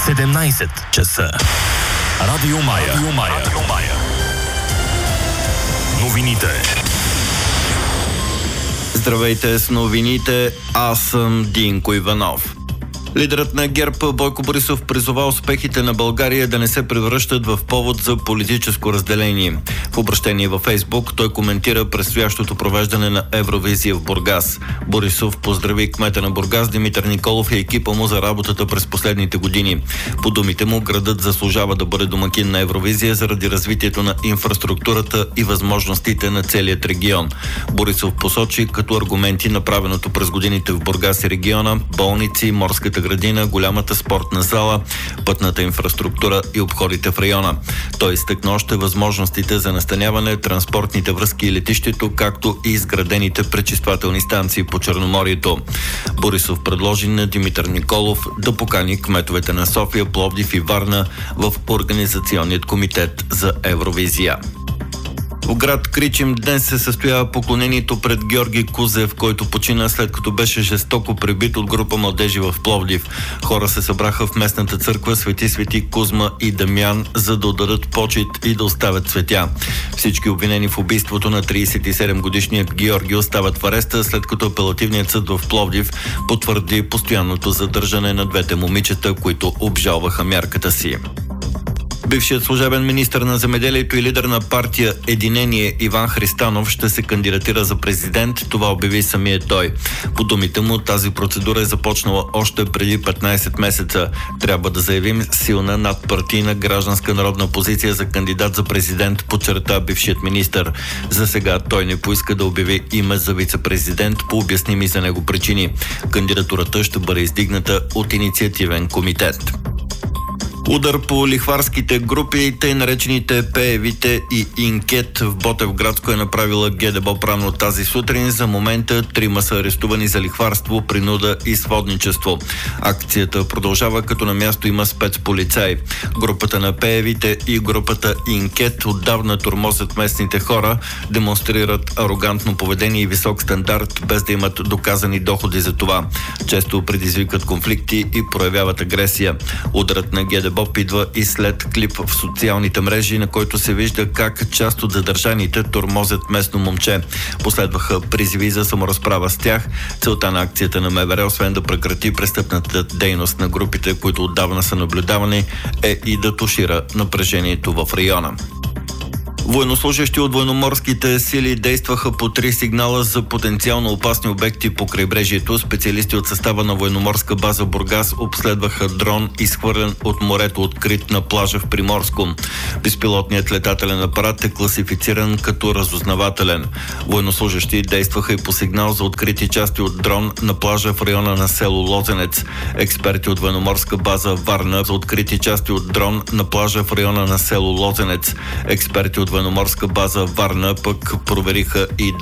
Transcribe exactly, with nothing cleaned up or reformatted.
седемнайсет часа. Радио Мая. Радио Мая. Радио Мая. Новините. Здравейте с новините, аз съм Динко Иванов. Лидерът на ГЕРБ Бойко Борисов призова успехите на България да не се превръщат в повод за политическо разделение. В обращение във Фейсбук той коментира предстоящото провеждане на Евровизия в Бургас. Борисов поздрави кмета на Бургас Димитър Николов и екипа му за работата през последните години. По думите му, градът заслужава да бъде домакин на Евровизия заради развитието на инфраструктурата и възможностите на целият регион. Борисов посочи като аргументи направеното през годините в Бургас и региона, болници, морската градина, голямата спортна зала, пътната инфраструктура и обходите в района. Той изтъкна още възможностите за настаняване, транспортните връзки и летището, както и изградените пречиствателни станции по Черноморието. Борисов предложи на Димитър Николов да покани кметовете на София, Пловдив и Варна в Организационният комитет за Евровизия. В град Кричим днес се състоява поклонението пред Георги Кузев, който почина след като беше жестоко пребит от група младежи в Пловдив. Хора се събраха в местната църква Свети Свети Кузма и Дамян, за да отдадат почит и да оставят цветя. Всички обвинени в убийството на трийсет и седем годишният Георги остават в ареста, след като апелативният съд в Пловдив потвърди постоянното задържане на двете момичета, които обжалваха мярката си. Бившият служебен министър на земеделието и лидер на партия Единение Иван Христанов ще се кандидатира за президент. Това обяви самият той. По думите му, тази процедура е започнала още преди петнайсет месеца. Трябва да заявим силна надпартийна гражданска народна позиция за кандидат за президент, подчерта бившият министър. За сега той не поиска да обяви име за вице-президент по обясними за него причини. Кандидатурата ще бъде издигната от инициативен комитет. Удар по лихварските групи, тъй наречените Пеевите и Инкет в Ботевградско е направила ГДБОП рано тази сутрин. За момента трима са арестувани за лихварство, принуда и сводничество. Акцията продължава, като на място има спецполицаи. Групата на Пеевите и групата Инкет отдавна тормозят местните хора, демонстрират арогантно поведение и висок стандарт, без да имат доказани доходи за това. Често предизвикват конфликти и проявяват агресия. Ударът на ГДБОП Боб идва и след клип в социалните мрежи, на който се вижда как част от задържаните тормозят местно момче. Последваха призиви за саморазправа с тях. Целта на акцията на МВР, освен да прекрати престъпната дейност на групите, които отдавна са наблюдавани, е и да тушира напрежението в района. Военнослужащи от военноморските сили действаха по три сигнала за потенциално опасни обекти по крайбрежието. Специалисти от състава на военноморска база Бургас обследваха дрон, изхвърлен от морето, открит на плажа в Приморско. Безпилотният летателен апарат е класифициран като разузнавателен. Военнослужащи действаха и по сигнал за открити части от дрон на плажа в района на село Лозенец. Експерти от военноморска база Варна за открити части от дрон на плажа в района на село Лозенец. Експерти от военноморска база Варна пък провериха и